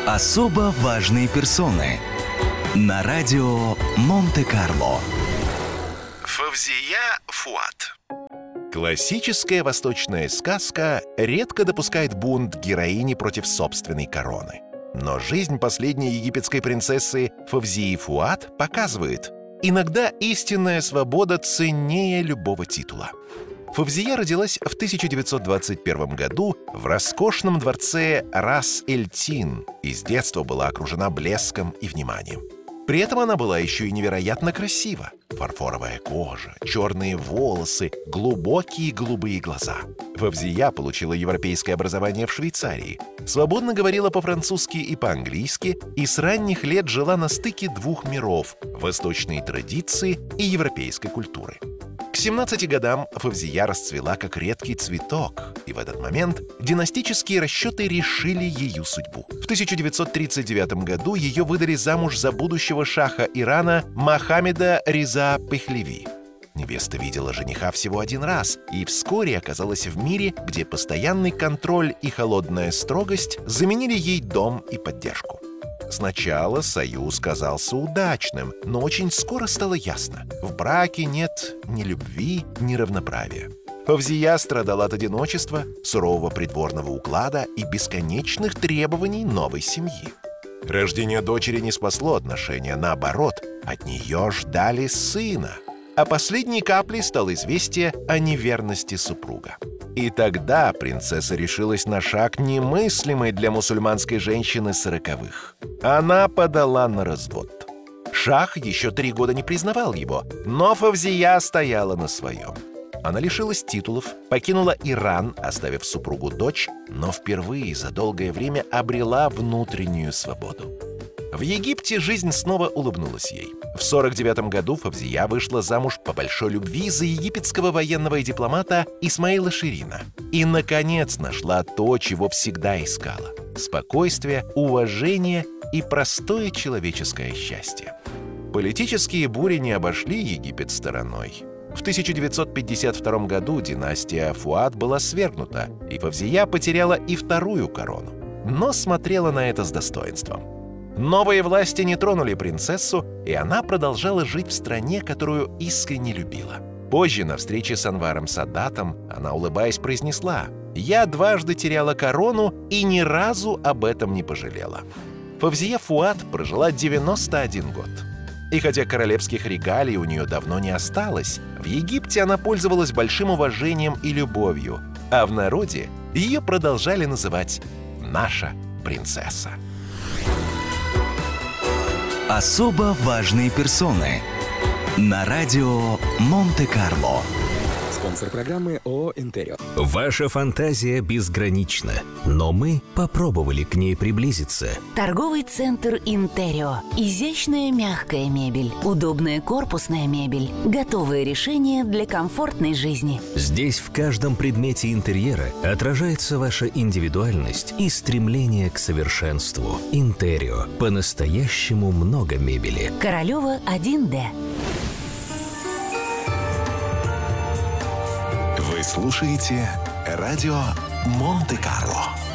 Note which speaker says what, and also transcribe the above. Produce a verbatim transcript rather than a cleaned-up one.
Speaker 1: Особо важные персоны на радио Монте-Карло.
Speaker 2: Фавзия Фуат.
Speaker 3: Классическая восточная сказка редко допускает бунт героини против собственной короны. Но жизнь последней египетской принцессы Фавзии Фуат показывает, иногда истинная свобода ценнее любого титула. Фавзия родилась в тысяча девятьсот двадцать первом году в роскошном дворце Рас-эль-Тин и с детства была окружена блеском и вниманием. При этом она была еще и невероятно красива. Фарфоровая кожа, черные волосы, глубокие голубые глаза. Фавзия получила европейское образование в Швейцарии, свободно говорила по-французски и по-английски и с ранних лет жила на стыке двух миров – восточной традиции и европейской культуры. К семнадцати годам Фавзия расцвела как редкий цветок, и в этот момент династические расчеты решили ее судьбу. В тысяча девятьсот тридцать девятом году ее выдали замуж за будущего шаха Ирана Мохаммеда Реза Пехлеви. Невеста видела жениха всего один раз и вскоре оказалась в мире, где постоянный контроль и холодная строгость заменили ей дом и поддержку. Сначала союз казался удачным, но очень скоро стало ясно – в браке нет ни любви, ни равноправия. Фавзия страдала от одиночества, сурового придворного уклада и бесконечных требований новой семьи. Рождение дочери не спасло отношения, наоборот, от нее ждали сына. А последней каплей стало известие о неверности супруга. И тогда принцесса решилась на шаг, немыслимый для мусульманской женщины сороковых. Она подала на развод. Шах еще три года не признавал его, но Фавзия стояла на своем. Она лишилась титулов, покинула Иран, оставив супругу дочь, но впервые за долгое время обрела внутреннюю свободу. В Египте жизнь снова улыбнулась ей. В сорок девятом году Фавзия вышла замуж по большой любви за египетского военного и дипломата Исмаила Ширина. И, наконец, нашла то, чего всегда искала – спокойствие, уважение и простое человеческое счастье. Политические бури не обошли Египет стороной. В тысяча девятьсот пятьдесят втором году династия Фуат была свергнута, и Фавзия потеряла и вторую корону, но смотрела на это с достоинством. Новые власти не тронули принцессу, и она продолжала жить в стране, которую искренне любила. Позже, на встрече с Анваром Садатом, она, улыбаясь, произнесла: «Я дважды теряла корону и ни разу об этом не пожалела». Фавзия Фуат прожила девяносто один год. И хотя королевских регалий у нее давно не осталось, в Египте она пользовалась большим уважением и любовью, а в народе ее продолжали называть «наша принцесса».
Speaker 1: Особо важные персоны на радио Монте-Карло.
Speaker 4: Спонсор программы ООО «Интерио».
Speaker 5: Ваша фантазия безгранична, но мы попробовали к ней приблизиться.
Speaker 6: Торговый центр «Интерио». Изящная мягкая мебель, удобная корпусная мебель, готовые решения для комфортной жизни.
Speaker 5: Здесь в каждом предмете интерьера отражается ваша индивидуальность и стремление к совершенству. «Интерио». По-настоящему много мебели.
Speaker 6: Королева один Д.
Speaker 2: Вы слушаете радио Монте-Карло.